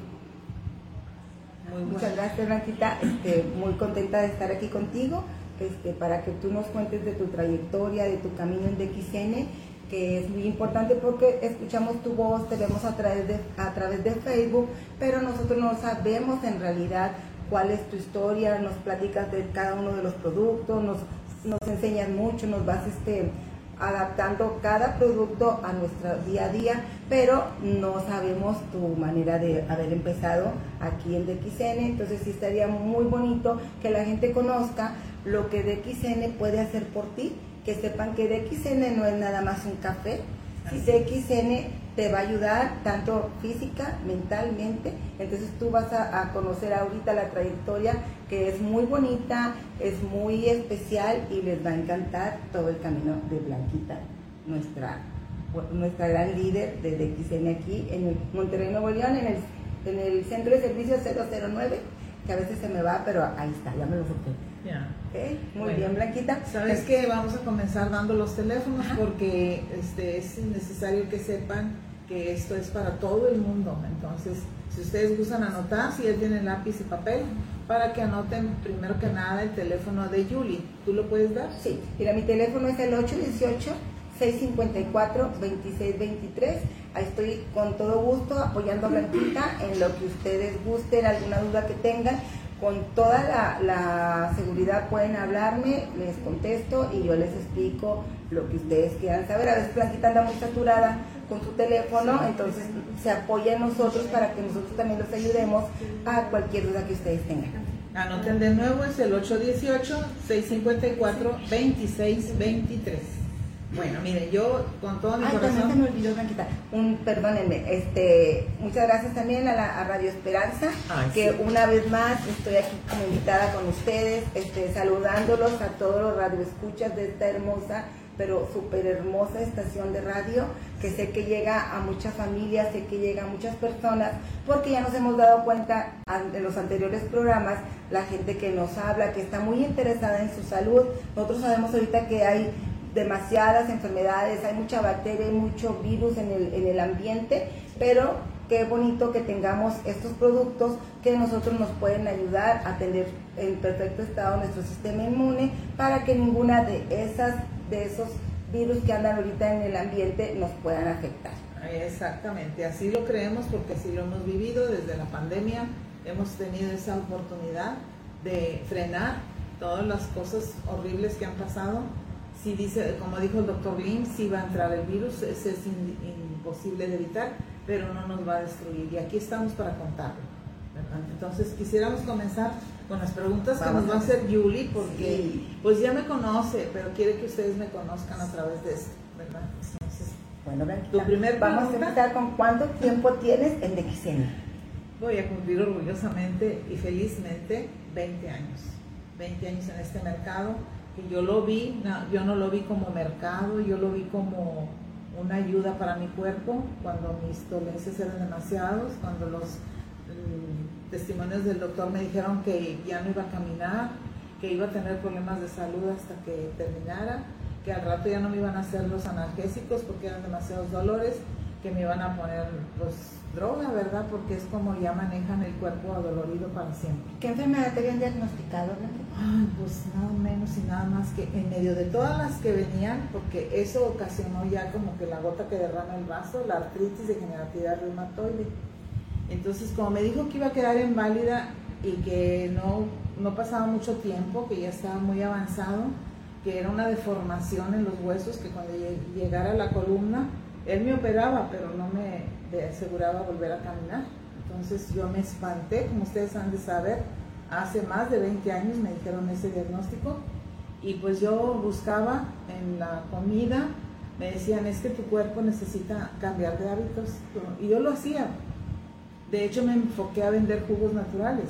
muy muchas gracias, Blanquita. Este, muy contenta de estar aquí contigo, este, para que tú nos cuentes de tu trayectoria, de tu camino en D X N, que es muy importante porque escuchamos tu voz, te vemos a través de, a través de Facebook, pero nosotros no sabemos en realidad cuál es tu historia, nos platicas de cada uno de los productos, nos, nos enseñas mucho, nos vas este, adaptando cada producto a nuestro día a día, pero no sabemos tu manera de haber empezado aquí en D X N, entonces sí estaría muy bonito que la gente conozca lo que D X N puede hacer por ti, que sepan que D X N no es nada más un café, si D X N te va a ayudar tanto física, mentalmente, entonces tú vas a, a conocer ahorita la trayectoria que es muy bonita, es muy especial y les va a encantar todo el camino de Blanquita, nuestra, nuestra gran líder de D X N aquí en Monterrey, Nuevo León, en el, en el Centro de Servicio cero cero nueve, que a veces se me va, pero ahí está, ya me lo solté. Ya. Okay, muy bueno, bien, Blanquita. ¿Sabes qué? Vamos a comenzar dando los teléfonos. Ajá. Porque este, es necesario que sepan que esto es para todo el mundo. Entonces, si ustedes gustan anotar, si ya tienen lápiz y papel, para que anoten primero que nada el teléfono de Julie. ¿Tú lo puedes dar? Sí, mira, mi teléfono es el ocho uno ocho, seis cinco cuatro, dos seis dos tres. Ahí estoy con todo gusto apoyando a Blanquita en lo que ustedes gusten, alguna duda que tengan. Con toda la, la seguridad pueden hablarme, les contesto y yo les explico lo que ustedes quieran saber. A veces Blanquita anda muy saturada con su teléfono, entonces se apoya en nosotros para que nosotros también los ayudemos a cualquier duda que ustedes tengan. Anoten de nuevo, es el ocho uno ocho, seis cinco cuatro, dos seis dos tres. Bueno, miren, yo con todo mi Ay, corazón... también se me olvidó, Blanquita, un, perdónenme, este, muchas gracias también a, la, a Radio Esperanza, Ay, que sí. Una vez más estoy aquí como invitada con ustedes, este, saludándolos a todos los radioescuchas de esta hermosa, pero súper hermosa estación de radio, que sé que llega a muchas familias, sé que llega a muchas personas, porque ya nos hemos dado cuenta en los anteriores programas, la gente que nos habla, que está muy interesada en su salud. Nosotros sabemos ahorita que hay demasiadas enfermedades, hay mucha bacteria, hay mucho virus en el, en el ambiente, pero qué bonito que tengamos estos productos que nosotros nos pueden ayudar a tener en perfecto estado nuestro sistema inmune para que ninguna de esas de esos virus que andan ahorita en el ambiente nos puedan afectar. Exactamente, así lo creemos porque así lo hemos vivido desde la pandemia, hemos tenido esa oportunidad de frenar todas las cosas horribles que han pasado. Si dice, como dijo el doctor Lim, si va a entrar el virus, eso es in, imposible de evitar, pero no nos va a destruir. Y aquí estamos para contarlo, ¿verdad? Entonces quisiéramos comenzar con las preguntas que Vamos nos va a hacer Yuli, porque sí. pues ya me conoce, pero quiere que ustedes me conozcan a través de esto, ¿verdad? Entonces, bueno, Blanquita, tu primer vamos pregunta, a empezar con ¿cuánto tiempo tienes en D X N? Voy a cumplir orgullosamente y felizmente veinte años. veinte años en este mercado, que yo lo vi, no, yo no lo vi como mercado, yo lo vi como una ayuda para mi cuerpo, cuando mis dolencias eran demasiados, cuando los mm, testimonios del doctor me dijeron que ya no iba a caminar, que iba a tener problemas de salud hasta que terminara, que al rato ya no me iban a hacer los analgésicos porque eran demasiados dolores, que me iban a poner pues droga, ¿verdad? Porque es como ya manejan el cuerpo adolorido para siempre. ¿Qué enfermedad te habían diagnosticado, Blanquita? Ay, pues nada menos y nada más que en medio de todas las que venían, porque eso ocasionó ya como que la gota que derrama el vaso, la artritis degenerativa reumatoide. Entonces, como me dijo que iba a quedar inválida y que no, no pasaba mucho tiempo, que ya estaba muy avanzado, que era una deformación en los huesos, que cuando llegara a la columna, él me operaba, pero no me aseguraba volver a caminar. Entonces yo me espanté, como ustedes han de saber, hace más de veinte años me dijeron ese diagnóstico, y pues yo buscaba en la comida, me decían, es que tu cuerpo necesita cambiar de hábitos, y yo lo hacía. De hecho me enfoqué a vender jugos naturales,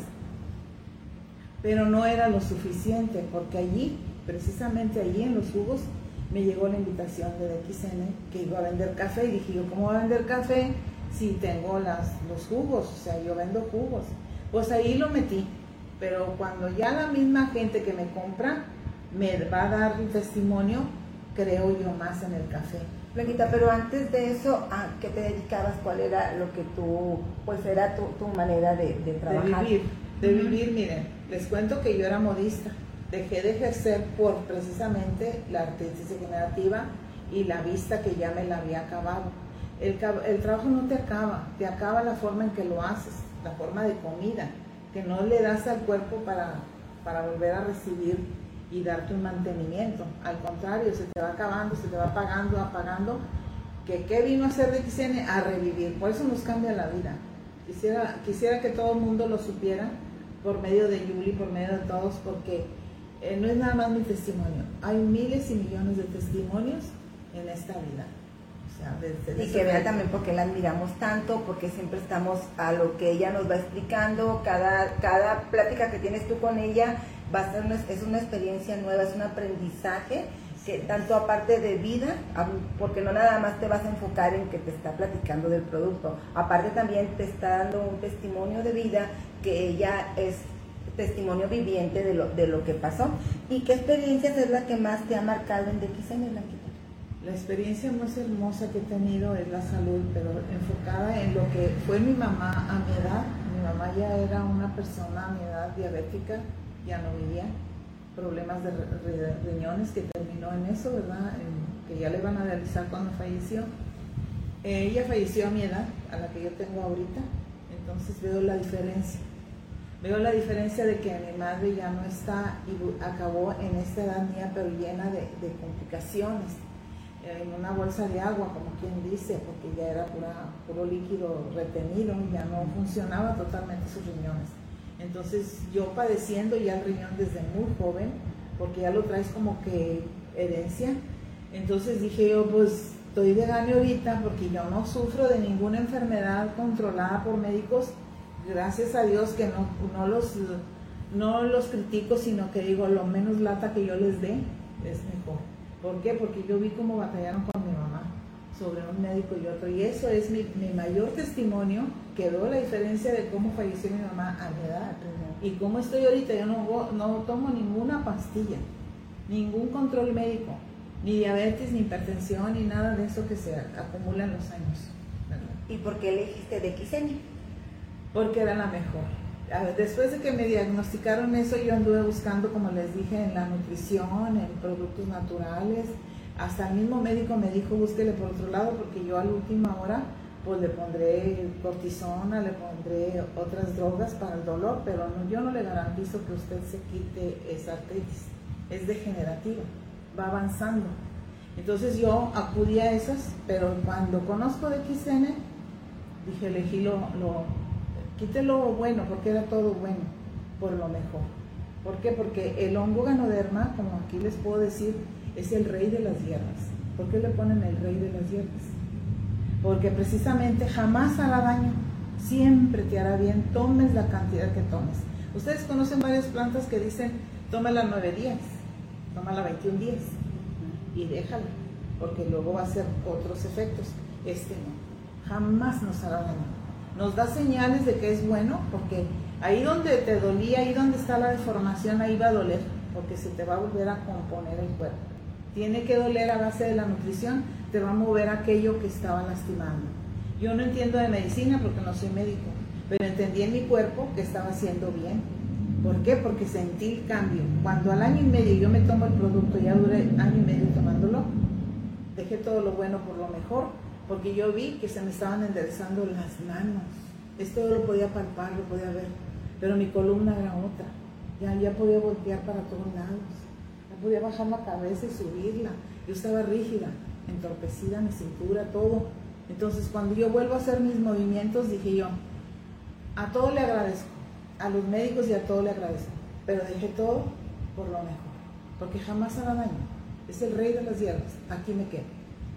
pero no era lo suficiente, porque allí, precisamente allí en los jugos, me llegó la invitación de D X N que iba a vender café, y dije yo, ¿cómo voy a vender café si tengo las, los jugos? O sea, yo vendo jugos. Pues ahí lo metí, pero cuando ya la misma gente que me compra me va a dar el testimonio, creo yo más en el café. Blanquita, pero antes de eso, ¿a qué te dedicabas? ¿Cuál era lo que tú, pues era tu, tu manera de, de trabajar? De vivir, de uh-huh. vivir, miren, les cuento que yo era modista. Dejé de ejercer por precisamente la artritis degenerativa y la vista que ya me la había acabado. El, el trabajo no te acaba, te acaba la forma en que lo haces, la forma de comida, que no le das al cuerpo para, para volver a recibir y darte un mantenimiento. Al contrario, se te va acabando, se te va apagando, apagando. ¿Que qué vino a hacer de X N? A revivir. Por eso nos cambia la vida. Quisiera, quisiera que todo el mundo lo supiera por medio de Yuli, por medio de todos, porque Eh, no es nada más mi testimonio, hay miles y millones de testimonios en esta vida. O sea, desde, desde y que vean también porque la admiramos tanto, porque siempre estamos a lo que ella nos va explicando, cada, cada plática que tienes tú con ella va a ser una, es una experiencia nueva, es un aprendizaje, que tanto aparte de vida, porque no nada más te vas a enfocar en que te está platicando del producto, aparte también te está dando un testimonio de vida que ella es testimonio viviente de lo, de lo que pasó. ¿Y qué experiencia es la que más te ha marcado en D X N, Blanquita? La experiencia más hermosa que he tenido es la salud, pero enfocada en lo que fue mi mamá a mi edad. Mi mamá ya era una persona a mi edad diabética, ya no vivía, problemas de riñones, que terminó en eso, ¿verdad? En, que ya le iban a realizar cuando falleció. Eh, ella falleció a mi edad, a la que yo tengo ahorita, entonces veo la diferencia. Veo la diferencia de que mi madre ya no está y acabó en esta edad mía, pero llena de, de complicaciones, en una bolsa de agua, como quien dice, porque ya era pura, puro líquido retenido, ya no funcionaba totalmente sus riñones. Entonces yo padeciendo ya el riñón desde muy joven, porque ya lo traes como que herencia, entonces dije yo, pues estoy de gane ahorita, porque yo no sufro de ninguna enfermedad controlada por médicos. Gracias a Dios que no, no, los, no los critico, sino que digo, lo menos lata que yo les dé es mejor. ¿Por qué? Porque yo vi cómo batallaron con mi mamá sobre un médico y otro, y eso es mi, mi mayor testimonio, que veo la diferencia de cómo falleció mi mamá a mi edad y cómo estoy ahorita. Yo no, no tomo ninguna pastilla, ningún control médico, ni diabetes, ni hipertensión, ni nada de eso que se acumula en los años, ¿verdad? ¿Y por qué elegiste D X N? Porque era la mejor. Después de que me diagnosticaron eso, yo anduve buscando, como les dije, en la nutrición, en productos naturales. Hasta el mismo médico me dijo, búsquele por otro lado, porque yo a la última hora pues le pondré cortisona, le pondré otras drogas para el dolor, pero no, yo no le garantizo que usted se quite esa artritis. Es degenerativa, va avanzando. Entonces yo acudí a esas, pero cuando conozco de X N, Dije, elegí lo, lo, quité lo bueno, porque era todo bueno, por lo mejor. ¿Por qué? Porque el hongo ganoderma, como aquí les puedo decir, es el rey de las hierbas. ¿Por qué le ponen el rey de las hierbas? Porque precisamente jamás hará daño, siempre te hará bien, tomes la cantidad que tomes. Ustedes conocen varias plantas que dicen, tómala nueve días, tómala veintiún días y déjala, porque luego va a hacer otros efectos. Este no, jamás nos hará daño. Nos da señales de que es bueno, porque ahí donde te dolía, ahí donde está la deformación, ahí va a doler, porque se te va a volver a componer el cuerpo. Tiene que doler a base de la nutrición, te va a mover aquello que estaba lastimando. Yo no entiendo de medicina porque no soy médico, pero entendí en mi cuerpo que estaba haciendo bien. ¿Por qué? Porque sentí el cambio. Cuando al año y medio yo me tomo el producto, ya duré año y medio tomándolo, dejé todo lo bueno por lo mejor, porque yo vi que se me estaban enderezando las manos. Esto yo lo podía palpar, lo podía ver, pero mi columna era otra. Ya, ya podía voltear para todos lados. Podía bajar la cabeza y subirla. Yo estaba rígida, entorpecida, mi cintura, todo. Entonces, cuando yo vuelvo a hacer mis movimientos, dije yo, a todo le agradezco, a los médicos y a todo le agradezco, pero dejé todo por lo mejor, porque jamás hará daño. Es el rey de las hierbas, aquí me quedo.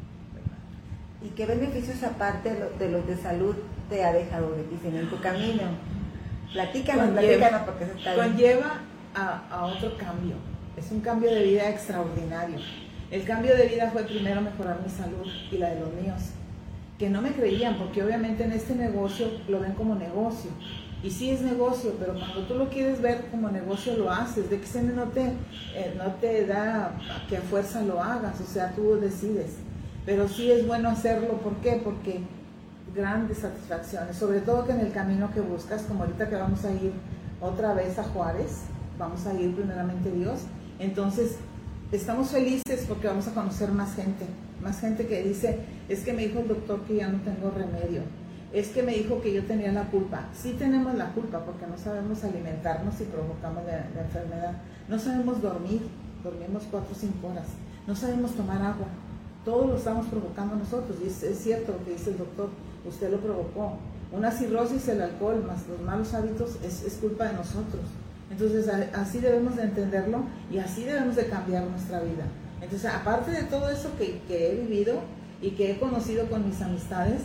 ¿Y qué beneficios aparte de los de salud te ha dejado de Epicene en tu camino? Platícanos, platícanos, porque se está bien. Conlleva a, a otro cambio. Es un cambio de vida extraordinario. El cambio de vida fue primero mejorar mi salud y la de los míos, que no me creían, porque obviamente en este negocio lo ven como negocio. Y sí es negocio, pero cuando tú lo quieres ver como negocio lo haces. De que no te, eh, no te da que a fuerza lo hagas, o sea, tú decides. Pero sí es bueno hacerlo, ¿por qué? Porque grandes satisfacciones, sobre todo que en el camino que buscas, como ahorita que vamos a ir otra vez a Juárez, vamos a ir primeramente Dios. Entonces, estamos felices porque vamos a conocer más gente, más gente que dice, es que me dijo el doctor que ya no tengo remedio, es que me dijo que yo tenía la culpa. Sí tenemos la culpa porque no sabemos alimentarnos y provocamos la, la enfermedad. No sabemos dormir, dormimos cuatro o cinco horas. No sabemos tomar agua, todo lo estamos provocando nosotros. Y es, es cierto lo que dice el doctor, usted lo provocó. Una cirrosis, el alcohol, más los malos hábitos, es, es culpa de nosotros. Entonces, así debemos de entenderlo y así debemos de cambiar nuestra vida. Entonces, aparte de todo eso que, que he vivido y que he conocido con mis amistades,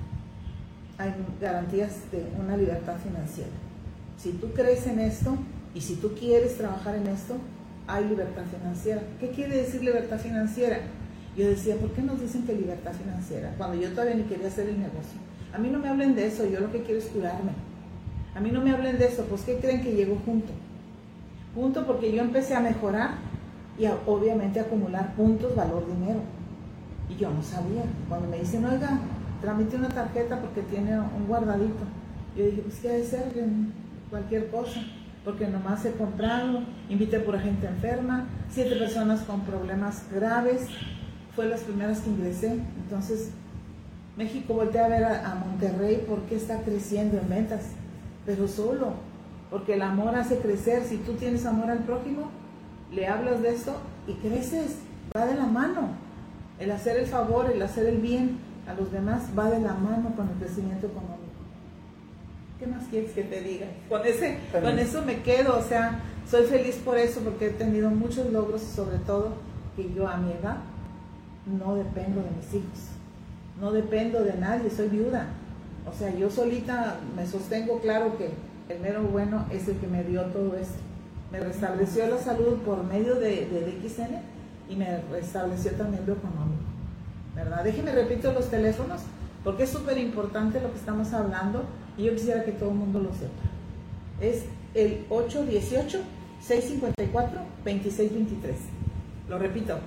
hay garantías de una libertad financiera. Si tú crees en esto y si tú quieres trabajar en esto, hay libertad financiera. ¿Qué quiere decir libertad financiera? Yo decía, ¿por qué nos dicen que libertad financiera? Cuando yo todavía ni quería hacer el negocio. A mí no me hablen de eso, yo lo que quiero es curarme. A mí no me hablen de eso, pues ¿qué creen que llegó junto? Junto porque yo empecé a mejorar y a, obviamente a acumular puntos, valor, dinero. Y yo no sabía. Cuando me dicen, oiga, tramite una tarjeta porque tiene un guardadito. Yo dije, pues ¿qué ha de ser? Cualquier cosa. Porque nomás he comprado, invité por gente enferma, siete personas con problemas graves. Fue las primeras que ingresé. Entonces, México voltea a ver a, a Monterrey porque está creciendo en ventas. Pero solo, porque el amor hace crecer. Si tú tienes amor al prójimo, le hablas de esto y creces, va de la mano. El hacer el favor, el hacer el bien a los demás va de la mano con el crecimiento económico. ¿Qué más quieres que te diga? Con, ese, con eso me quedo, o sea, soy feliz por eso, porque he tenido muchos logros, sobre todo que yo a mi edad no dependo de mis hijos, no dependo de nadie, soy viuda. O sea, yo solita me sostengo. Claro que el mero bueno es el que me dio todo esto. Me restableció la salud por medio de, de D X N y me restableció también lo económico, ¿verdad? Déjenme repito los teléfonos porque es súper importante lo que estamos hablando y yo quisiera que todo el mundo lo sepa. Es el ocho uno ocho, seis cinco cuatro, dos seis dos tres. Lo repito,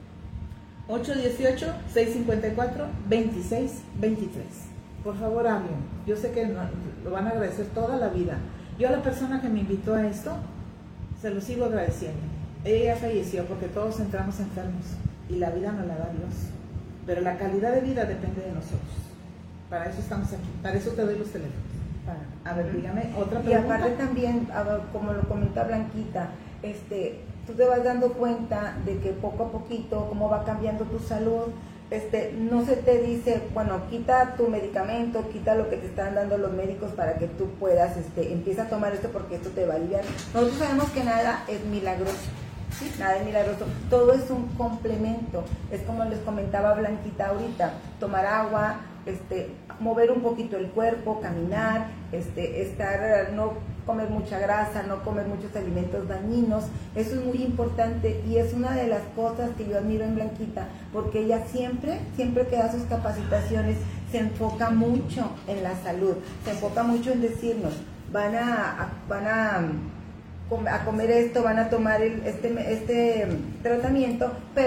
ocho uno ocho, seis cinco cuatro, dos seis dos tres. Por favor, hablen. Yo sé que no, lo van a agradecer toda la vida. Yo a la persona que me invitó a esto, se lo sigo agradeciendo. Ella falleció porque todos entramos enfermos y la vida nos la da Dios. Pero la calidad de vida depende de nosotros. Para eso estamos aquí. Para eso te doy los teléfonos. A ver, dígame otra pregunta. Y aparte también, como lo comenta Blanquita, este, tú te vas dando cuenta de que poco a poquito, cómo va cambiando tu salud, este, no se te dice, bueno, quita tu medicamento, quita lo que te están dando los médicos para que tú puedas, este, empieza a tomar esto porque esto te va a aliviar. Nosotros sabemos que nada es milagroso. Sí, nada es milagroso, todo es un complemento. Es como les comentaba Blanquita ahorita, tomar agua, este, mover un poquito el cuerpo, caminar, este, estar, no comer mucha grasa, no comer muchos alimentos dañinos. Eso es muy importante y es una de las cosas que yo admiro en Blanquita, porque ella siempre, siempre que da sus capacitaciones, se enfoca mucho en la salud, se enfoca mucho en decirnos, van a, a van a a comer esto, van a tomar el, este, este tratamiento, pero